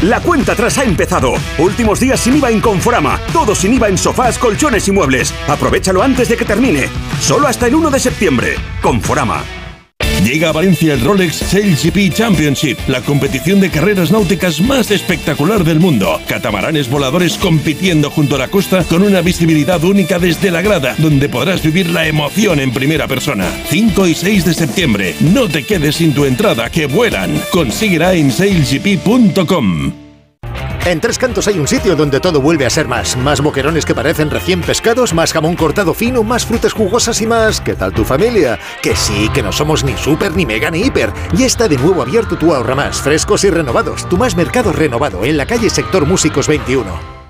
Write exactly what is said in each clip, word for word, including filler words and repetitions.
La cuenta atrás ha empezado. Últimos días sin I V A en Conforama. Todo sin I V A en sofás, colchones y muebles. Aprovéchalo antes de que termine. Solo hasta el uno de septiembre. Conforama. Llega a Valencia el Rolex SailGP Championship, la competición de carreras náuticas más espectacular del mundo. Catamaranes voladores compitiendo junto a la costa con una visibilidad única desde la grada, donde podrás vivir la emoción en primera persona. cinco y seis de septiembre. No te quedes sin tu entrada, que vuelan. Consíguela en sail g p punto com. En Tres Cantos hay un sitio donde todo vuelve a ser más. Más boquerones que parecen recién pescados, más jamón cortado fino, más frutas jugosas y más... ¿Qué tal tu familia? Que sí, que no somos ni super, ni mega, ni hiper. Ya está de nuevo abierto tu Ahorra Más, frescos y renovados. Tu Más Mercado renovado, en la calle Sector Músicos veintiuno.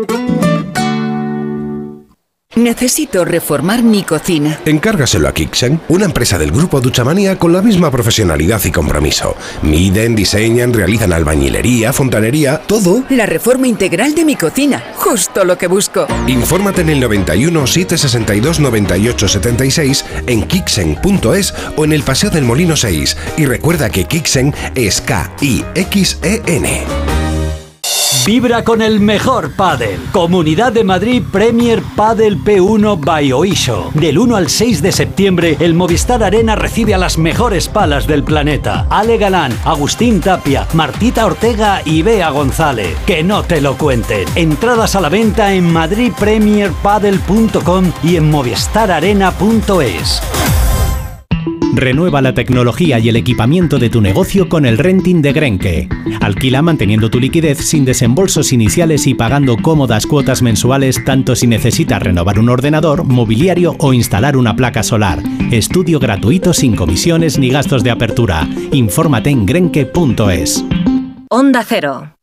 Necesito reformar mi cocina. Encárgaselo a Kixen, una empresa del grupo Duchamanía con la misma profesionalidad y compromiso. Miden, diseñan, realizan albañilería, fontanería, todo. La reforma integral de mi cocina, justo lo que busco. Infórmate en el noventa y uno, setecientos sesenta y dos, noventa y ocho setenta y seis, en kixen punto es o en el Paseo del Molino seis. Y recuerda que Kixen es K I X E N. Vibra con el mejor pádel. Comunidad de Madrid Premier Padel P uno by Oisho. Del uno al seis de septiembre, el Movistar Arena recibe a las mejores palas del planeta. Ale Galán, Agustín Tapia, Martita Ortega y Bea González. Que no te lo cuenten. Entradas a la venta en madrid premier padel punto com y en movistar arena punto es. Renueva la tecnología y el equipamiento de tu negocio con el renting de Grenke. Alquila manteniendo tu liquidez sin desembolsos iniciales y pagando cómodas cuotas mensuales tanto si necesitas renovar un ordenador, mobiliario o instalar una placa solar. Estudio gratuito sin comisiones ni gastos de apertura. Infórmate en grenke punto es. Onda Cero.